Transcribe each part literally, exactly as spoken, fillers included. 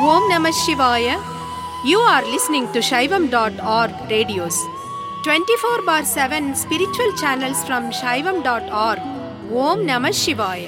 Om Namah Shivaya. You are listening to Shaivam dot org radios. twenty-four bar seven spiritual channels from Shaivam dot org. Om Namah Shivaya.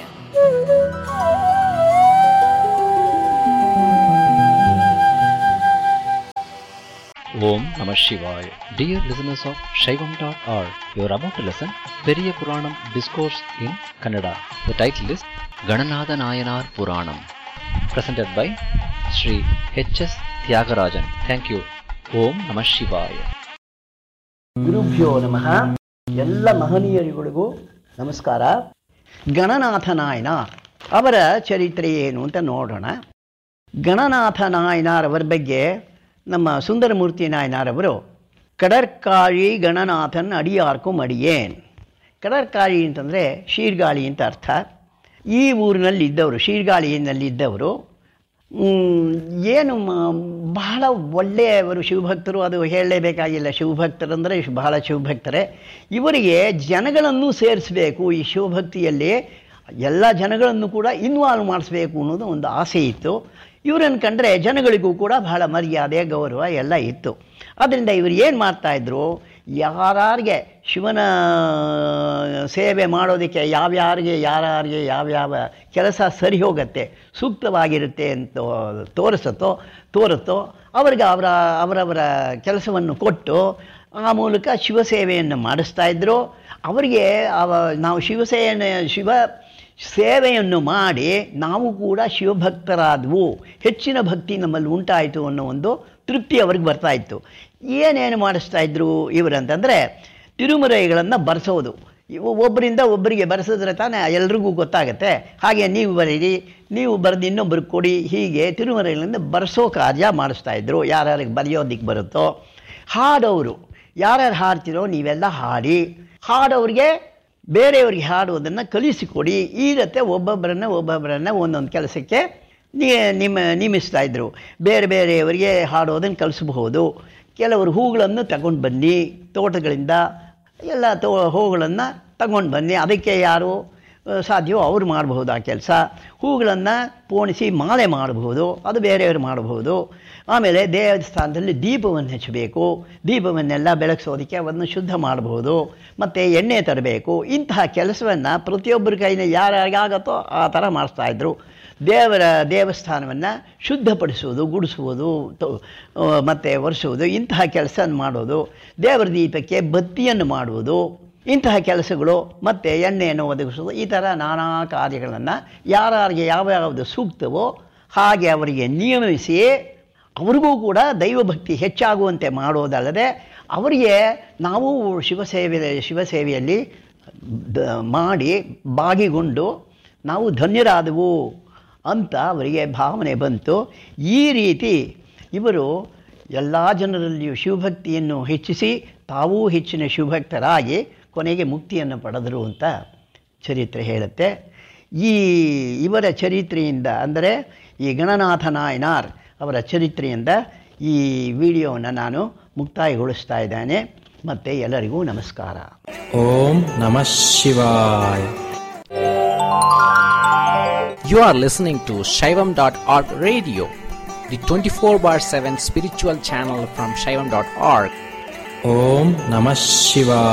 Om Namah Shivaya. Dear listeners of Shaivam dot org, you are about to listen Periya Puranam Discourse in Kannada. The title is Gananatha Nayanar Puranam, presented by Sri H S Tyagarajan. Thank you. Om Namah Shivaya. ಗುರುಭ್ಯೋ ನಮಃ. ಎಲ್ಲ ಮಹನೀಯರಿಗಳಿಗೂ ನಮಸ್ಕಾರ. ಗಣನಾಥ ನಾಯನಾರ್ ಅವರ ಚರಿತ್ರೆ ಏನು ಅಂತ ನೋಡೋಣ. ಗಣನಾಥ ನಾಯನಾರ್ ಅವರ ಬಗ್ಗೆ ನಮ್ಮ ಸುಂದರಮೂರ್ತಿ ನಾಯನಾರವರು ಕಡರ್ಕಾಳಿ ಗಣನಾಥನ್ ಅಡಿಯಾರ್ಕು ಅಡಿಯೇನ್. ಕಡರ್ಕಾಳಿ ಅಂತಂದರೆ ಶೀರ್ಗಾಳಿ ಅಂತ ಅರ್ಥ. ಈ ಊರಿನಲ್ಲಿ ಇದ್ದವರು, ಶೀರ್ಗಾಳಿಯಲ್ಲಿ ಇದ್ದವರು. ಏನು ಬಹಳ ಒಳ್ಳೆಯವರು ಶಿವಭಕ್ತರು, ಅದು ಹೇಳಲೇಬೇಕಾಗಿಲ್ಲ. ಶಿವಭಕ್ತರಂದರೆ ಬಹಳ ಶಿವಭಕ್ತರೇ. ಇವರಿಗೆ ಜನಗಳನ್ನು ಸೇರಿಸಬೇಕು, ಈ ಶಿವಭಕ್ತಿಯಲ್ಲಿ ಎಲ್ಲ ಜನಗಳನ್ನು ಕೂಡ ಇನ್ವಾಲ್ವ್ ಮಾಡಿಸ್ಬೇಕು ಅನ್ನೋದು ಒಂದು ಆಸೆ ಇತ್ತು. ಇವರನ್ನು ಕಂಡ್ರೆ ಜನಗಳಿಗೂ ಕೂಡ ಬಹಳ ಮರ್ಯಾದೆ, ಗೌರವ ಎಲ್ಲ ಇತ್ತು. ಆದ್ದರಿಂದ ಇವರು ಏನು ಮಾಡ್ತಾಯಿದ್ರು, ಯಾರಿಗೆ ಶಿವನ ಸೇವೆ ಮಾಡೋದಕ್ಕೆ ಯಾವ್ಯಾರಿಗೆ ಯಾರ್ಯಾರಿಗೆ ಯಾವ್ಯಾವ ಕೆಲಸ ಸರಿ ಹೋಗುತ್ತೆ, ಸೂಕ್ತವಾಗಿರುತ್ತೆ ಅಂತ ತೋರಿಸುತ್ತೋ ತೋರುತ್ತೋ ಅವ್ರಿಗೆ ಅವರ ಅವರವರ ಕೆಲಸವನ್ನು ಕೊಟ್ಟು ಆ ಮೂಲಕ ಶಿವಸೇವೆಯನ್ನು ಮಾಡಿಸ್ತಾಯಿದ್ರು. ಅವರಿಗೆ ಅವ ನಾವು ಶಿವಸೇನೆ ಶಿವ ಸೇವೆಯನ್ನು ಮಾಡಿ ನಾವು ಕೂಡ ಶಿವಭಕ್ತರಾದವು, ಹೆಚ್ಚಿನ ಭಕ್ತಿ ನಮ್ಮಲ್ಲಿ ಉಂಟಾಯಿತು ಅನ್ನೋ ಒಂದು ತೃಪ್ತಿ ಅವ್ರಿಗೆ ಬರ್ತಾಯಿತ್ತು. ಏನೇನು ಮಾಡಿಸ್ತಾಯಿದ್ರು ಇವರಂತಂದರೆ, ತಿರುಮರೆಗಳನ್ನು ಬರೆಸೋದು. ಇವು ಒಬ್ಬರಿಂದ ಒಬ್ಬರಿಗೆ ಬರೆಸಿದ್ರೆ ತಾನೇ ಎಲ್ರಿಗೂ ಗೊತ್ತಾಗುತ್ತೆ. ಹಾಗೆ ನೀವು ಬರೀರಿ, ನೀವು ಬರೆದು ಇನ್ನೊಬ್ಬರಿಗೆ ಕೊಡಿ, ಹೀಗೆ ತಿರುಮರೆಗಳಿಂದ ಬರೆಸೋ ಕಾರ್ಯ ಮಾಡಿಸ್ತಾಯಿದ್ರು. ಯಾರ್ಯಾರಿಗೆ ಬರೆಯೋದಕ್ಕೆ ಬರುತ್ತೋ. ಹಾಡೋರು, ಯಾರ್ಯಾರು ಹಾಡ್ತಿರೋ ನೀವೆಲ್ಲ ಹಾಡಿ, ಹಾಡೋರಿಗೆ ಬೇರೆಯವ್ರಿಗೆ ಹಾಡುವುದನ್ನು ಕಲಿಸಿಕೊಡಿ. ಈ ರೀತಿ ಒಬ್ಬೊಬ್ಬರನ್ನ ಒಬ್ಬೊಬ್ಬರನ್ನ ಒಂದೊಂದು ಕೆಲಸಕ್ಕೆ ನಿಮ್ಮ ನೇಮಿಸ್ತಾಯಿದ್ರು. ಬೇರೆ ಬೇರೆಯವರಿಗೆ ಹಾಡೋದನ್ನು ಕಲಿಸಬಹುದು. ಕೆಲವರು ಹೂಗಳನ್ನು ತಗೊಂಡು ಬನ್ನಿ, ತೋಟಗಳಿಂದ ಎಲ್ಲ ತೋ ಹೂಗಳನ್ನು ತಗೊಂಡು ಬನ್ನಿ, ಅದಕ್ಕೆ ಯಾರು ಸಾಧ್ಯವೋ ಅವ್ರು ಮಾಡಬಹುದು ಆ ಕೆಲಸ. ಹೂಗಳನ್ನು ಪೋಣಿಸಿ ಮಾಲೆ ಮಾಡಬಹುದು, ಅದು ಬೇರೆಯವರು ಮಾಡಬಹುದು. ಆಮೇಲೆ ದೇವಸ್ಥಾನದಲ್ಲಿ ದೀಪವನ್ನು ಹಚ್ಚಬೇಕು, ದೀಪವನ್ನೆಲ್ಲ ಬೆಳಗಿಸೋದಕ್ಕೆ ಅವನ್ನು ಶುದ್ಧ ಮಾಡಬಹುದು. ಮತ್ತು ಎಣ್ಣೆ ತರಬೇಕು. ಇಂತಹ ಕೆಲಸವನ್ನು ಪ್ರತಿಯೊಬ್ಬರ ಕೈಯಿಂದ ಯಾರ್ಯಾರಿಗಾಗತ್ತೋ ಆ ಥರ ಮಾಡಿಸ್ತಾಯಿದ್ರು. ದೇವರ ದೇವಸ್ಥಾನವನ್ನು ಶುದ್ಧಪಡಿಸುವುದು, ಗುಡಿಸುವುದು ಮತ್ತು ಒರೆಸುವುದು, ಇಂತಹ ಕೆಲಸ ಮಾಡೋದು. ದೇವರ ದೀಪಕ್ಕೆ ಬತ್ತಿಯನ್ನು ಮಾಡುವುದು, ಇಂತಹ ಕೆಲಸಗಳು, ಮತ್ತು ಎಣ್ಣೆಯನ್ನು ಒದಗಿಸೋದು, ಈ ಥರ ನಾನಾ ಕಾರ್ಯಗಳನ್ನು ಯಾರಿಗೆ ಯಾವ್ಯಾವುದು ಸೂಕ್ತವೋ ಹಾಗೆ ಅವರಿಗೆ ನಿಯಮಿಸಿ ಅವ್ರಿಗೂ ಕೂಡ ದೈವಭಕ್ತಿ ಹೆಚ್ಚಾಗುವಂತೆ ಮಾಡೋದಲ್ಲದೆ ಅವರಿಗೆ ನಾವು ಶಿವಸೇವೆ ಶಿವಸೇವೆಯಲ್ಲಿ ಮಾಡಿ ಭಾಗಿಗೊಂಡು ನಾವು ಧನ್ಯರಾದವು ಅಂತ ಅವರಿಗೆ ಭಾವನೆ ಬಂತು. ಈ ರೀತಿ ಇವರು ಎಲ್ಲ ಜನರಲ್ಲಿಯೂ ಶಿವಭಕ್ತಿಯನ್ನು ಹೆಚ್ಚಿಸಿ ತಾವೂ ಹೆಚ್ಚಿನ ಶಿವಭಕ್ತರಾಗಿ ಕೊನೆಗೆ ಮುಕ್ತಿಯನ್ನು ಪಡೆದರು ಅಂತ ಚರಿತ್ರೆ ಹೇಳುತ್ತೆ. ಈ ಇವರ ಚರಿತ್ರೆಯಿಂದ, ಅಂದರೆ ಈ ಗಣನಾಥ ನಾಯನಾರ್ ಅವರ ಚರಿತ್ರೆಯಿಂದ ಈ ವಿಡಿಯೋವನ್ನು ನಾನು ಮುಕ್ತಾಯಗೊಳಿಸ್ತಾ ಇದ್ದೇನೆ. ಮತ್ತು ಎಲ್ಲರಿಗೂ ನಮಸ್ಕಾರ. ಓಂ ನಮಃ ಶಿವಾಯ. You are listening to Shaivam dot org radio, the twenty-four bar seven spiritual channel from Shaivam dot org. Om Namah Shivaya.